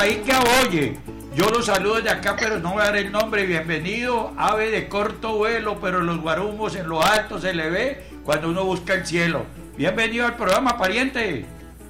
ahí que oye. Yo los saludo desde acá, pero no voy a dar el nombre. Bienvenido, ave de corto vuelo, pero los guarumos en lo alto se le ve cuando uno busca el cielo. Bienvenido al programa, pariente.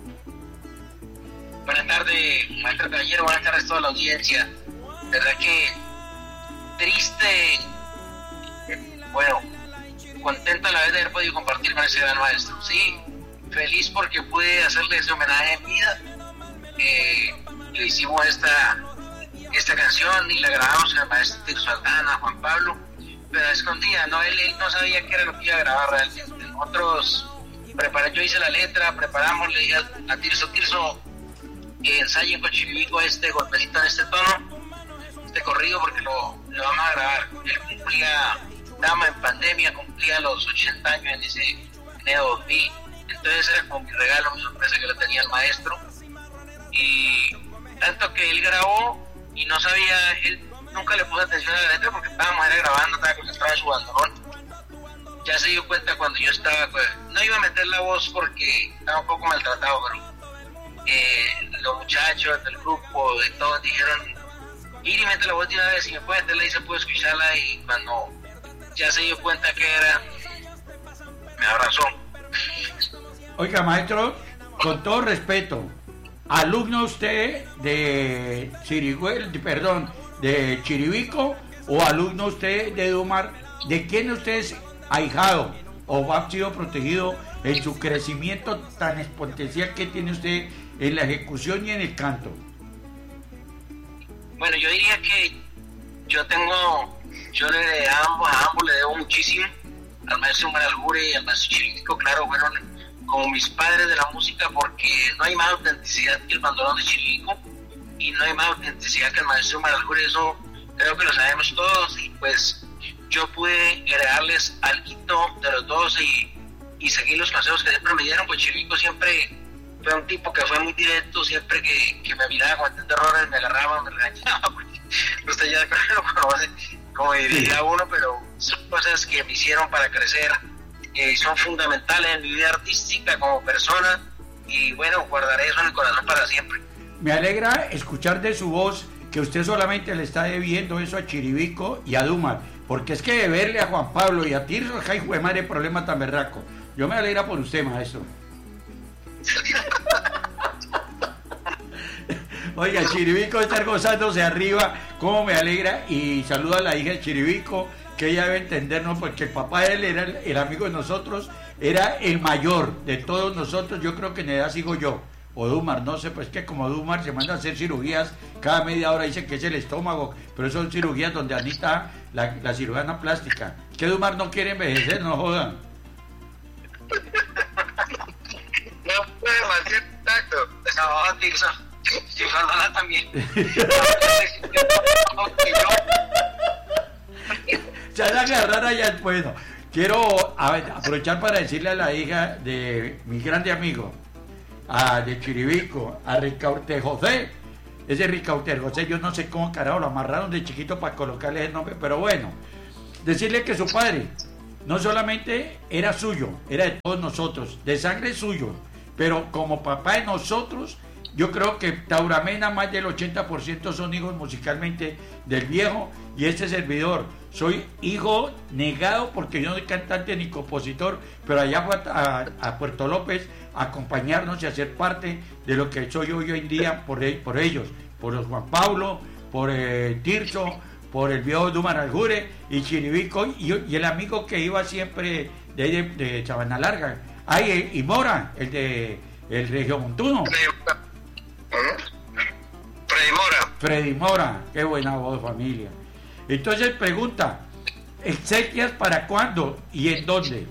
Buenas tardes, maestro Caballero, buenas tardes a toda la audiencia. Verdad que triste, bueno, contento a la vez de haber podido compartir con ese gran maestro. Sí, feliz porque pude hacerle ese homenaje en vida. Le hicimos esta canción y la grabamos con el maestro Tirso Aldana, Juan Pablo, pero escondida, ¿no? Él no sabía qué era lo que iba a grabar realmente. Nosotros yo hice la letra, preparamos, le dije a Tirso, ensayen con Chiribico este golpecito en este tono, este corrido, porque lo vamos a grabar. Él estábamos en pandemia, cumplía los 80 años en ese enero 2000, entonces era como mi regalo, mi sorpresa que le tenía al maestro, y tanto que él grabó y no sabía, él nunca le puso atención a la letra porque estábamos grabando, estaba concentrado en su bandolón. Ya se dio cuenta cuando yo estaba, pues, no iba a meter la voz porque estaba un poco maltratado, pero los muchachos del grupo, de todos, dijeron, Iri, mete la voz de una vez, si me puede meterla y se puede escucharla, y cuando ya se dio cuenta que era, me abrazó. Oiga, maestro, con todo respeto, ¿alumno usted de de Chiribico, o alumno usted de Dumar? ¿De quién usted es ahijado o ha sido protegido en su crecimiento tan exponencial que tiene usted en la ejecución y en el canto? Bueno, yo diría que yo a ambos le debo muchísimo, al maestro Maraljure y al maestro Chiribico. Claro, fueron como mis padres de la música, porque no hay más autenticidad que el bandolón de Chiribico y no hay más autenticidad que el maestro Maraljure. Eso creo que lo sabemos todos, y pues yo pude agregarles algo de los dos y seguir los consejos que siempre me dieron. Pues Chiribico siempre fue un tipo que fue muy directo, siempre que me miraba cometiendo errores, me agarraba, me regañaba, porque usted ya lo conoce, como diría uno, pero son cosas que me hicieron para crecer, son fundamentales en mi vida artística como persona, y bueno, guardaré eso en el corazón para siempre. Me alegra escuchar de su voz que usted solamente le está debiendo eso a Chiribico y a Dumar, porque es que deberle a Juan Pablo y a Tirso, ay, jue madre, problema tan berraco. Yo me alegra por usted, maestro. Oiga, Chiribico estar gozándose arriba, cómo me alegra, y saluda a la hija de Chiribico, que ella debe entendernos, porque el papá de él era el amigo de nosotros, era el mayor de todos nosotros. Yo creo que en edad sigo yo, o Dumar, no sé, pues que como Dumar se manda a hacer cirugías cada media hora, dice que es el estómago, pero son cirugías donde Anita, la cirujana plástica, que Dumar no quiere envejecer, no jodan. No puede hacer tacto. No, Tirso, si Fernanda también. Se van a agarrar allá. Bueno, quiero aprovechar para decirle a la hija de mi grande amigo, de Chiribico, a Ricaurte José. Ese Ricaurte José, yo no sé cómo carajo lo amarraron de chiquito para colocarle el nombre, pero bueno, decirle que su padre no solamente era suyo, era de todos nosotros, de sangre suyo, pero como papá de nosotros, yo creo que Tauramena más del 80% son hijos musicalmente del viejo, y este servidor, soy hijo negado porque yo no soy cantante ni compositor, pero allá fue a Puerto López a acompañarnos y a ser parte de lo que soy hoy en día por ellos, por los Juan Pablo, por Tirso, por el viejo Dumar Aljure y Chiribico, y el amigo que iba siempre de Sabana Larga, y Mora, el regiomontuno. Freddy Mora, qué buena voz, familia. Entonces pregunta, ¿exequias para cuándo y en dónde?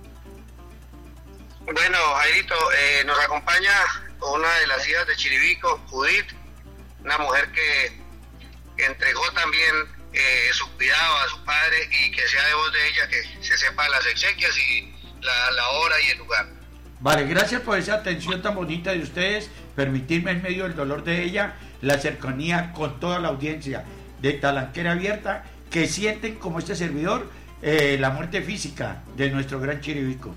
Bueno, Jairito, nos acompaña una de las hijas de Chiribico, Judith, una mujer que entregó también su cuidado a su padre, y que sea de voz de ella que se sepa las exequias y la hora y el lugar. Vale, gracias por esa atención tan bonita de ustedes, permitirme en medio del dolor de ella, la cercanía con toda la audiencia de Talanquera Abierta, que sienten como este servidor la muerte física de nuestro gran Chiribico.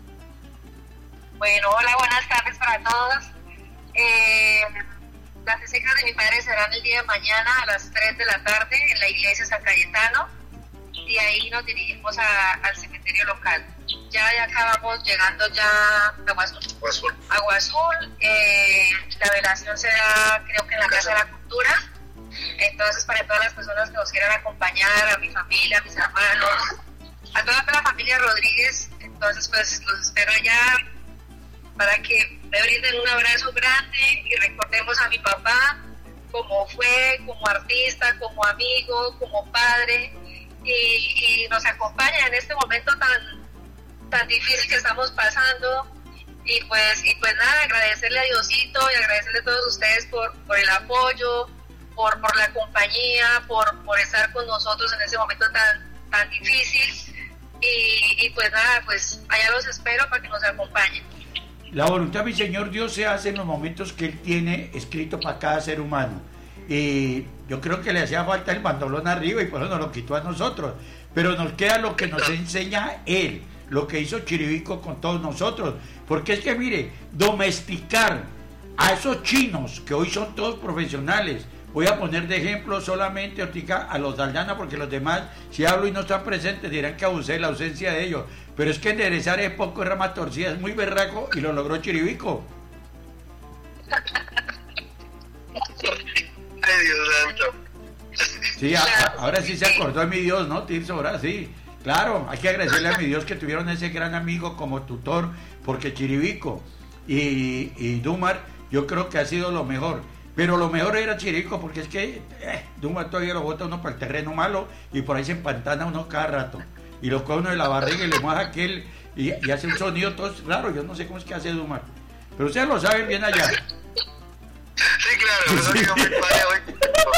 Bueno, hola, buenas tardes para todos. Las exequias de mi padre serán el día de mañana a las 3 de la tarde en la iglesia San Cayetano, y ahí nos dirigimos al cementerio local. Ya acabamos llegando ya a Agua Azul. La velación será, creo que en la Casa de la Cultura. Entonces, para todas las personas que nos quieran acompañar, a mi familia, a mis hermanos, a toda la familia Rodríguez, entonces pues los espero allá para que me brinden un abrazo grande y recordemos a mi papá como fue, como artista, como amigo, como padre, y nos acompaña en este momento tan difícil que estamos pasando. Y pues nada, agradecerle a Diosito y agradecerle a todos ustedes por el apoyo, por la compañía, por estar con nosotros en ese momento tan difícil. Y pues nada, pues allá los espero para que nos acompañen. La voluntad de mi Señor Dios se hace en los momentos que Él tiene escrito para cada ser humano. Y yo creo que le hacía falta el bandolón arriba y por eso nos lo quitó a nosotros. Pero nos queda lo que nos enseña Él, lo que hizo Chiribico con todos nosotros. Porque es que mire, domesticar a esos chinos que hoy son todos profesionales. Voy a poner de ejemplo solamente ahorita a los Daldana, porque los demás, si hablo y no están presentes, dirán que abusé de la ausencia de ellos. Pero es que enderezar es poco rama torcida, es muy berraco y lo logró Chiribico. Ay, Dios santo. Sí, ahora sí se acordó de mi Dios, ¿no, Tirso? Ahora sí. Claro, hay que agradecerle a mi Dios que tuvieron ese gran amigo como tutor, porque Chiribico y Dumar, yo creo que ha sido lo mejor. Pero lo mejor era Chiribico, porque es que Dumar todavía lo bota uno para el terreno malo y por ahí se empantana uno cada rato. Y lo coge uno de la barriga y le moja aquel y hace un sonido todo raro. Yo no sé cómo es que hace Dumar. Pero ustedes lo saben bien allá. Sí, claro, eso digo muy padre hoy.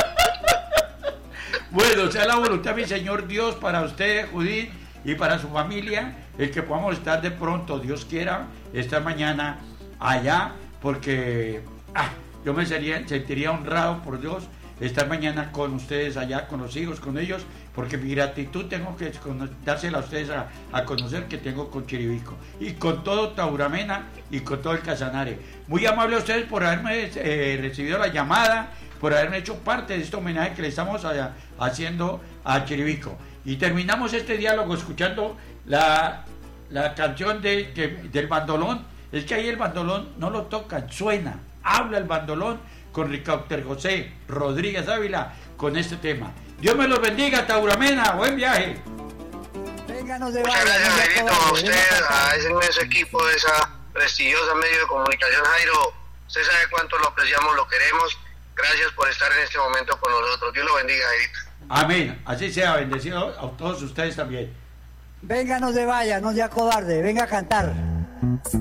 Bueno, sea la voluntad de mi Señor Dios para usted, Judith, y para su familia, el que podamos estar de pronto, Dios quiera, esta mañana allá, porque yo me sentiría honrado por Dios estar mañana con ustedes allá, con los hijos, con ellos, porque mi gratitud tengo que dársela a ustedes a conocer que tengo con Chiribico, y con todo Tauramena, y con todo el Casanare. Muy amable a ustedes por haberme recibido la llamada, por haberme hecho parte de este homenaje que le estamos haciendo a Chiribico. Y terminamos este diálogo escuchando la canción del bandolón. Es que ahí el bandolón no lo tocan, suena, habla el bandolón con Ricardo José Rodríguez Ávila con este tema. Dios me los bendiga, Tauramena, buen viaje. Vénganos de Muchas gracias, Jairito, a usted, a ese inmenso equipo de esa prestigiosa medio de comunicación. Jairo, usted sabe cuánto lo apreciamos, lo queremos. Gracias por estar en este momento con nosotros. Dios lo bendiga, Jairito. Amén. Así sea, bendecido a todos ustedes también. Vénganos de vaya, no sea cobarde, venga a cantar.